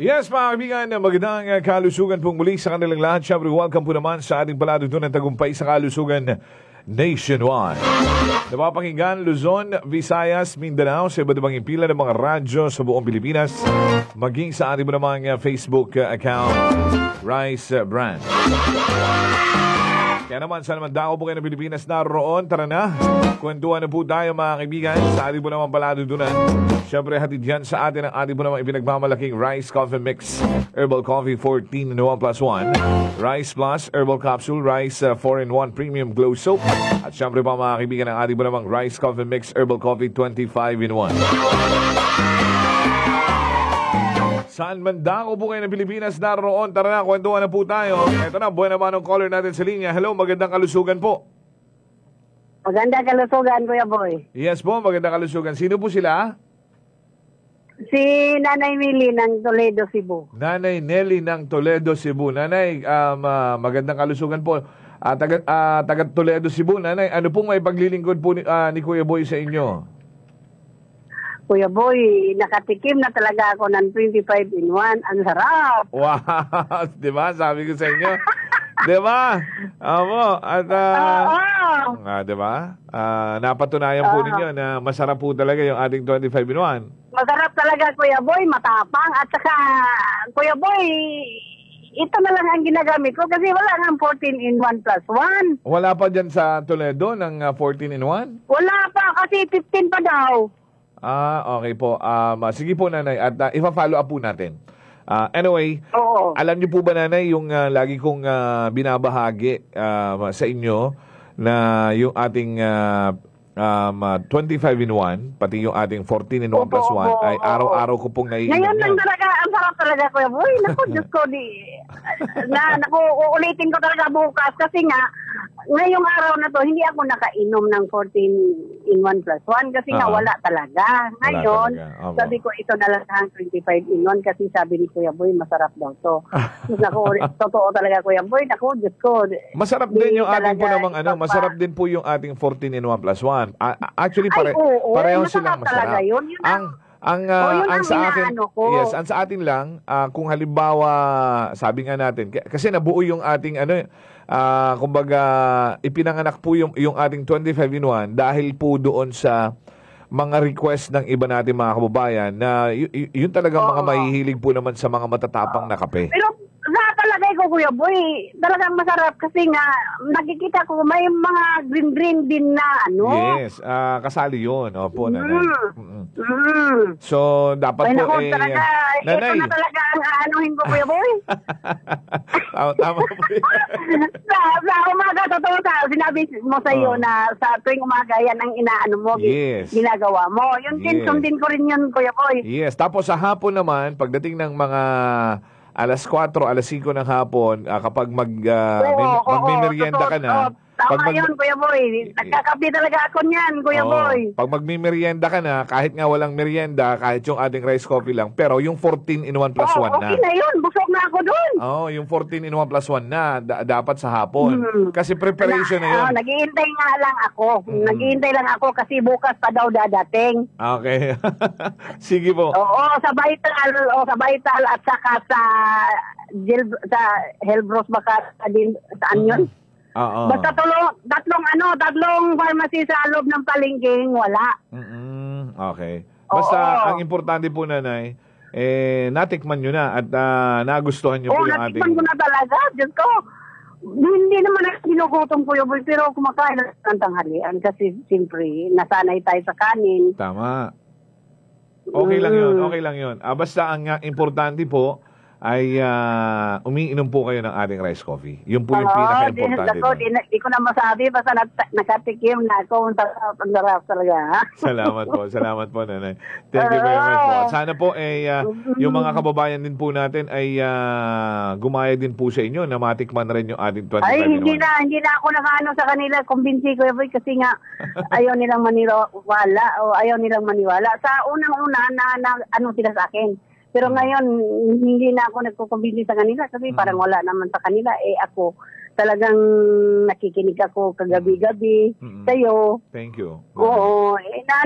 Yes, mga kaibigan, magandang kalusugan pong muli sa kanilang lahat. Siyempre, welcome po naman sa ating palatuntunan ng tagumpay sa kalusugan nationwide. Napapakinggan Luzon, Visayas, Mindanao sa iba't ibang impila ng mga radyo sa buong Pilipinas, maging sa ating namang Facebook account, Rice Brand. Kaya naman, saan naman dako po kayo ng Pilipinas naroon, tara na. Kwentuhan na po tayo mga kaibigan sa ating po naman palatuntunan. Siyempre, hatid yan sa atin ang ating po naman ipinagmamalaking Rice Coffee Mix Herbal Coffee 14 in 1 plus 1, Rice Plus Herbal Capsule, Rice 4-in-1 Premium Glow Soap, at siyempre pa mga kaibigan ang ating po namang Rice Coffee Mix Herbal Coffee 25 in 1. Saan man dako po kayo ng Pilipinas naroon, tara na, kwentuhan na po tayo. Ito na, buwan naman ang caller natin sa linya. Hello, magandang kalusugan po. Magandang kalusugan, Kuya Boy. Yes po, magandang kalusugan. Sino po sila? Si Nanay Mili ng Toledo, Cebu. Nanay Nelly ng Toledo, Cebu. Nanay, magandang kalusugan po. Taga Toledo, Cebu. Nanay, ano pong may paglilingkod po ni Kuya Boy sa inyo? Kuya Boy, nakatikim na talaga ako ng 25 in 1. Ang sarap! Wow! Diba? Sabi ko sa inyo. Diba? Amo. At, diba? Napatunayan po ninyo na masarap po talaga yung ating 25 in 1. Masarap talaga, Kuya Boy. Matapang. At saka, Kuya Boy, ito na lang ang ginagamit ko kasi wala nang 14 in 1 plus 1. Wala pa dyan sa Toledo ng 14 in 1? Wala pa kasi 15 pa daw. Okay po. Sige po, Nanay. At ipa-follow up po natin. Anyway, Oo. alam niyo po ba, Nanay, yung lagi kong binabahagi sa inyo na yung ating 25 in 1, pati yung ating 14 in 1 plus 1, ay araw-araw ko pong naiinom Ngayon lang yan. talaga, ang sarap talaga, Kuya Boy. Naku, Diyos ko, uulitin ko talaga bukas kasi nga, ngayong araw na to, hindi ako nakainom ng 14 in 1 plus 1 kasi nga wala talaga. Ngayon, sabi ko ito na lang ang 25 in 1 kasi sabi ni Kuya Boy, masarap daw to. Naku, totoo talaga, Kuya Boy. Naku, Diyos ko. Masarap din yung ating po namang masarap din po yung ating 14 in 1 plus 1. Actually, pareho silang masarap. Yun ang sa akin, ko. ang sa atin lang, kung halimbawa, sabi nga natin, kasi nabuo yung ating kumbaga, ipinanganak po yung ating 25 in 1 dahil po doon sa mga request ng iba natin mga kababayan na yun talagang mga mahihilig po naman sa mga matatapang na kape. Pero sa palagay ko, Kuya Boy, talagang masarap kasi nga nakikita ko may mga green din na Yes, kasali yun. Opo, Nanay. So, dapat po talaga, Nanay. ito na talaga ang aanuhin ko, Kuya Boy. Tama po yun. sa umaga, totoo sinabi mo sa iyo na sa tuwing umaga yan ang inaano mo, ginagawa mo. Yun din, sundin ko rin yun, Kuya Boy. Yes, tapos sa hapon naman, pagdating ng mga alas 4, alas 5 ng hapon, kapag magmimerienda ka na, tama yun, Kuya Boy. Nagkakapi talaga ako niyan, Kuya Boy. Pag magmimerienda ka na, kahit nga walang merienda, kahit yung ating rice coffee lang, pero yung 14 in 1 plus 1 na. Okay na yun, busog na ako dun. Yung 14 in 1 plus 1 na, dapat sa hapon. Kasi preparation na yun. Naghihintay nga lang ako. Naghihintay lang ako kasi bukas pa daw dadating. Okay. Sige po. Oo, sa Vital at saka sa Helbros baka din, saan yun? Basta tatlong pharmacy sa loob ng palengking, wala. Okay. Basta ang importante po, Nanay, natikman nyo na at nagustuhan nyo po yung ating... natikman ko na talaga. Diyos ko, hindi naman kinugutom ko yung pero kumakain ng tanghalian kasi siyempre nasanay tayo sa kanin. Tama. Okay lang yun. Basta ang importante po ay umiinom po kayo ng ating rice coffee. Yun po yung pinaka-importante. Di ko na masabi, basta nakatikim na ako. Ang sarap talaga. Salamat po, Nanay. Thank you very much po. Sana po yung mga kababayan din po natin ay gumaya din po sa inyo na matikman rin yung ating 25 Ay, hindi na ako nakaano sa kanila. Kumbinsi ko yun kasi nga ayaw nilang maniwala. Sa unang-una na ano sila sa akin. Pero ngayon, hindi na ako nagkukumbinsi sa kanila kasi parang wala naman sa kanila. Ako, talagang nakikinig ako kagabi-gabi sa'yo. Thank you. Oo.